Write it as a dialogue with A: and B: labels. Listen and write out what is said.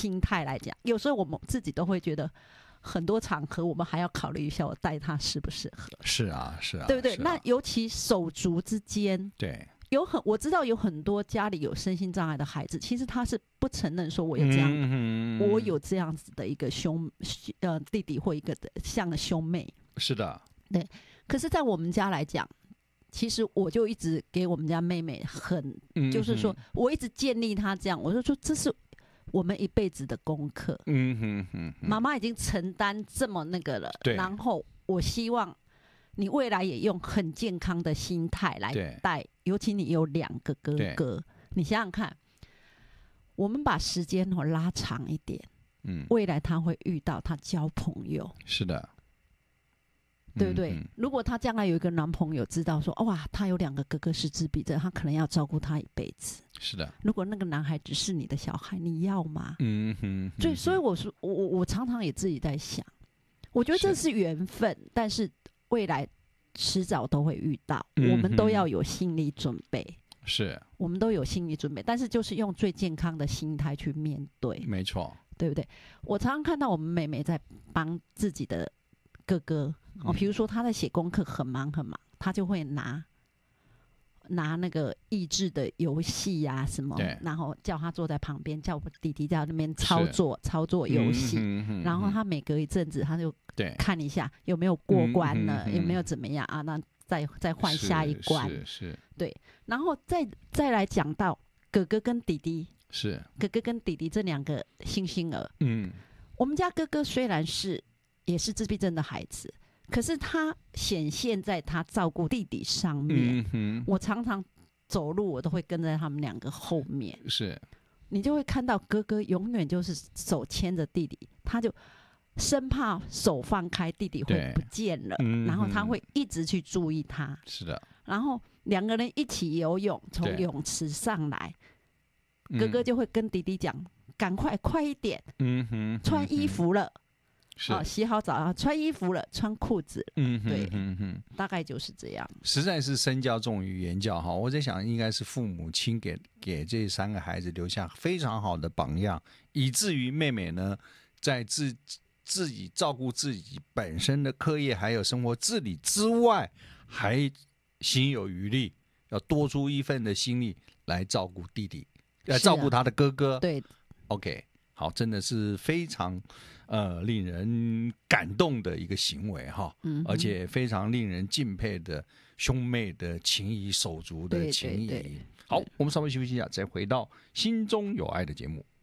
A: 心态来讲，有时候我们自己都会觉得，很多场合我们还要考虑一下，我带他适不适合。
B: 是啊，是啊，
A: 对不对？
B: 是啊
A: 那尤其手足之间，
B: 对，
A: 我知道有很多家里有身心障碍的孩子，其实他是不承认说我有这样，我有这样子的一个弟弟或一个像的兄妹。
B: 是的，
A: 对。可是，在我们家来讲，其实我就一直给我们家妹妹就是说我一直建立她这样，我就说这是我们一辈子的功课。妈妈已经承担这么那个了，然后我希望你未来也用很健康的心态来带，尤其你有2个哥哥，你想想看，我们把时间拉长一点，未来他会遇到他交朋友，
B: 是的。
A: 对不对？如果她将来有一个男朋友，知道说哇，他有2个哥哥是自闭症，他可能要照顾他一辈子。
B: 是的。
A: 如果那个男孩只是你的小孩，你要吗？所以我说，我常常也自己在想，我觉得这是缘分，但是未来迟早都会遇到，我们都要有心理准备。
B: 是，
A: 我们都有心理准备，但是就是用最健康的心态去面对。没
B: 错，
A: 对不对？我常常看到我们妹妹在帮自己的哥哥。比如说他在写功课很忙，他就会拿那个益智的游戏呀什么，然后叫他坐在旁边，叫我弟弟在那边操作游戏，然后他每隔一阵子他就看一下有没有过关了，有没有怎么样啊？那再换下一关，
B: 是，
A: 对，然后再来讲到哥哥跟弟弟，
B: 是
A: 哥哥跟弟弟这2个星星儿，我们家哥哥虽然也是自闭症的孩子。可是他显现在他照顾弟弟上面，我常常走路我都会跟在他们2个后面，
B: 是，
A: 你就会看到哥哥永远就是手牵着弟弟，他就生怕手放开弟弟会不见了，然后他会一直去注意他，
B: 是的，
A: 然后2个人一起游泳，从泳池上来，哥哥就会跟弟弟讲，赶快一点，穿衣服了。洗好澡啊，穿衣服了，穿裤子，对，大概就是这样。
B: 实在是身教重于言教哈，我在想应该是父母亲给这3个孩子留下非常好的榜样，以至于妹妹呢，在自己照顾自己本身的课业还有生活自理之外，还心有余力，要多出一份的心力来照顾弟弟，照顾他的哥哥。
A: 对
B: ，OK， 好，真的是非常。令人感动的一个行为哈，而且非常令人敬佩的兄妹的情谊、手足的情谊。好，我们稍微休息一下，再回到心中有爱的节目。